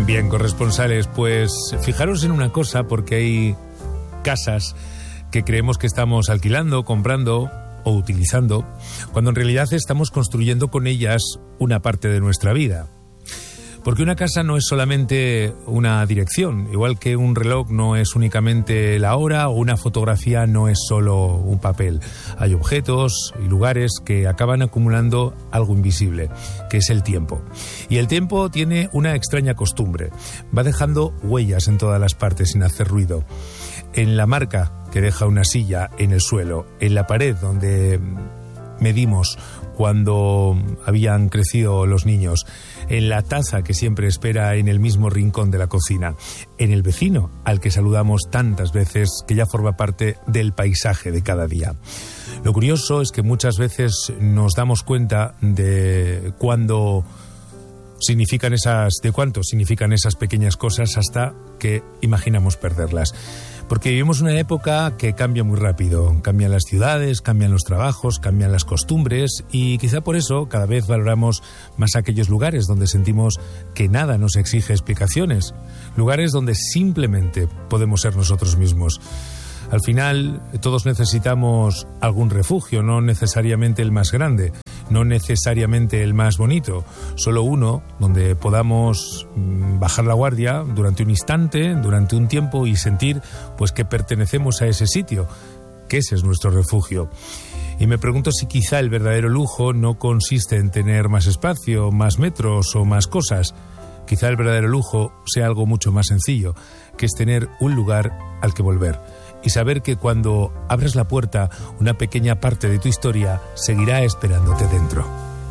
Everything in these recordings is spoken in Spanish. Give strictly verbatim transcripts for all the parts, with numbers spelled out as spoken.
Bien, corresponsales, pues fijaros en una cosa, porque hay casas que creemos que estamos alquilando, comprando o utilizando, cuando en realidad estamos construyendo con ellas una parte de nuestra vida. Porque una casa no es solamente una dirección, igual que un reloj no es únicamente la hora, o una fotografía no es solo un papel. Hay objetos y lugares que acaban acumulando algo invisible, que es el tiempo. Y el tiempo tiene una extraña costumbre. Va dejando huellas en todas las partes sin hacer ruido. En la marca que deja una silla en el suelo, en la pared donde medimos cuando habían crecido los niños, en la taza que siempre espera en el mismo rincón de la cocina, en el vecino al que saludamos tantas veces que ya forma parte del paisaje de cada día. Lo curioso es que muchas veces nos damos cuenta de cuándo significan esas, de cuánto significan esas pequeñas cosas hasta que imaginamos perderlas. Porque vivimos una época que cambia muy rápido. Cambian las ciudades, cambian los trabajos, cambian las costumbres y quizá por eso cada vez valoramos más aquellos lugares donde sentimos que nada nos exige explicaciones. Lugares donde simplemente podemos ser nosotros mismos. Al final, todos necesitamos algún refugio, no necesariamente el más grande, no necesariamente el más bonito, solo uno donde podamos bajar la guardia durante un instante, durante un tiempo y sentir pues que pertenecemos a ese sitio, que ese es nuestro refugio. Y me pregunto si quizá el verdadero lujo no consiste en tener más espacio, más metros o más cosas. Quizá el verdadero lujo sea algo mucho más sencillo, que es tener un lugar al que volver. Y saber que cuando abres la puerta, una pequeña parte de tu historia seguirá esperándote dentro.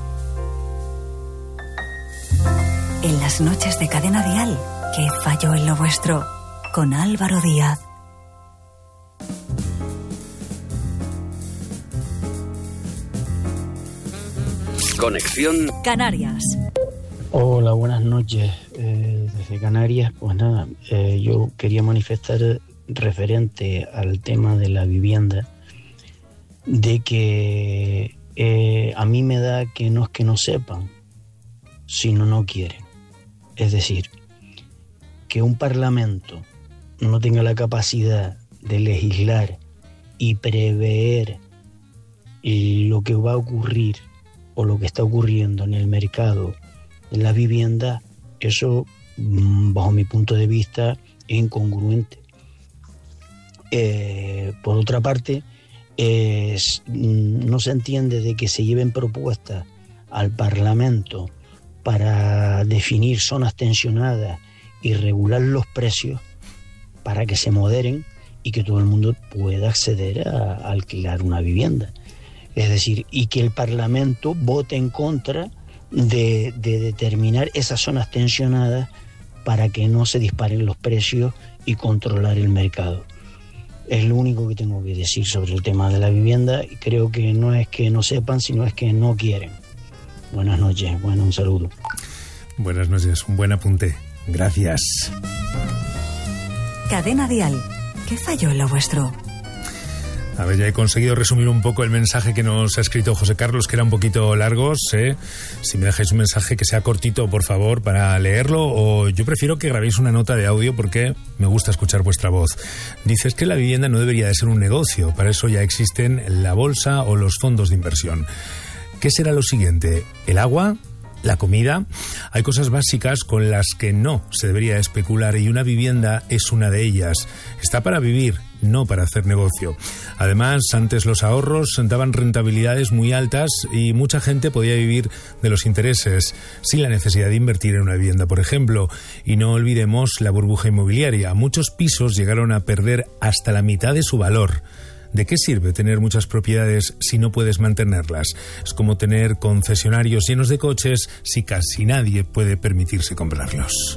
En las noches de Cadena Dial, ¿qué falló en lo vuestro? Con Álvaro Díaz. Conexión Canarias. Hola, buenas noches. Eh, desde Canarias, pues nada, eh, yo quería manifestar referente al tema de la vivienda, de que eh, a mí me da que no es que no sepan, sino no quieren. Es decir, que un parlamento no tenga la capacidad de legislar y prever lo que va a ocurrir o lo que está ocurriendo en el mercado de la vivienda, eso, bajo mi punto de vista, es incongruente. Eh, por otra parte, eh, no se entiende de que se lleven propuestas al Parlamento para definir zonas tensionadas y regular los precios para que se moderen y que todo el mundo pueda acceder a, a alquilar una vivienda. Es decir, y que el Parlamento vote en contra de, de determinar esas zonas tensionadas para que no se disparen los precios y controlar el mercado. Es lo único que tengo que decir sobre el tema de la vivienda y creo que no es que no sepan, sino es que no quieren. Buenas noches, bueno, un saludo. Buenas noches, un buen apunte. Gracias. Cadena Dial, ¿qué falló en lo vuestro? A ver, ya he conseguido resumir un poco el mensaje que nos ha escrito José Carlos, que era un poquito largo, ¿eh? Si me dejáis un mensaje que sea cortito, por favor, para leerlo, o yo prefiero que grabéis una nota de audio porque me gusta escuchar vuestra voz. Dices que la vivienda no debería de ser un negocio, para eso ya existen la bolsa o los fondos de inversión. ¿Qué será lo siguiente? ¿El agua? ¿La comida? Hay cosas básicas con las que no se debería especular y una vivienda es una de ellas. Está para vivir, no para hacer negocio. Además, antes los ahorros daban rentabilidades muy altas y mucha gente podía vivir de los intereses sin la necesidad de invertir en una vivienda, por ejemplo. Y no olvidemos la burbuja inmobiliaria. Muchos pisos llegaron a perder hasta la mitad de su valor. ¿De qué sirve tener muchas propiedades si no puedes mantenerlas? Es como tener concesionarios llenos de coches si casi nadie puede permitirse comprarlos.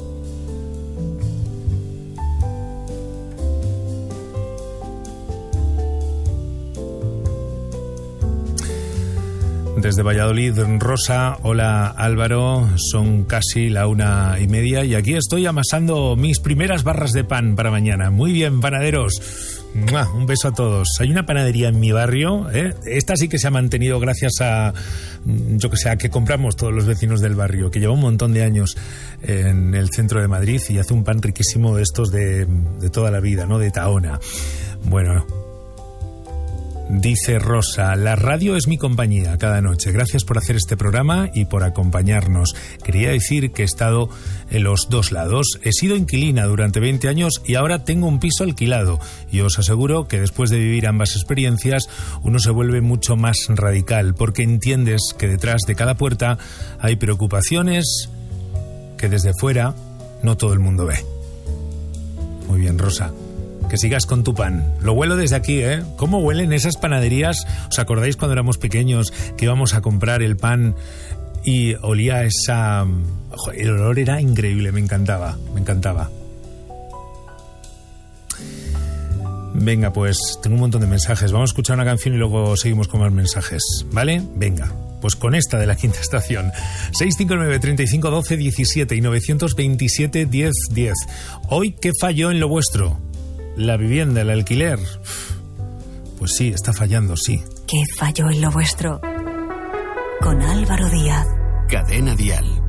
Desde Valladolid, Rosa. Hola Álvaro, son casi la una y media y aquí estoy amasando mis primeras barras de pan para mañana. Muy bien, panaderos. ¡Mua! Un beso a todos. Hay una panadería en mi barrio, ¿eh? Esta sí que se ha mantenido gracias a, yo que sé, a que compramos todos los vecinos del barrio, que lleva un montón de años en el centro de Madrid y hace un pan riquísimo de estos de, de toda la vida, ¿no? De Tahona. Bueno, dice Rosa, la radio es mi compañía cada noche. Gracias por hacer este programa y por acompañarnos. Quería decir que he estado en los dos lados. He sido inquilina durante veinte años y ahora tengo un piso alquilado. Y os aseguro que después de vivir ambas experiencias, uno se vuelve mucho más radical, porque entiendes que detrás de cada puerta hay preocupaciones que desde fuera no todo el mundo ve. Muy bien, Rosa. Que sigas con tu pan. Lo huelo desde aquí, ¿eh? ¿Cómo huelen esas panaderías? ¿Os acordáis cuando éramos pequeños que íbamos a comprar el pan y olía esa... El olor era increíble, me encantaba, me encantaba. Venga, pues tengo un montón de mensajes. Vamos a escuchar una canción y luego seguimos con más mensajes, ¿vale? Venga, pues con esta de la Quinta Estación. seis cinco nueve, treinta y cinco, doce, diecisiete y novecientos veintisiete, diez, diez. Hoy, ¿qué falló en lo vuestro? La vivienda, el alquiler. Pues sí, está fallando, sí. ¿Qué falló en lo vuestro? Con Álvaro Díaz. Cadena Dial.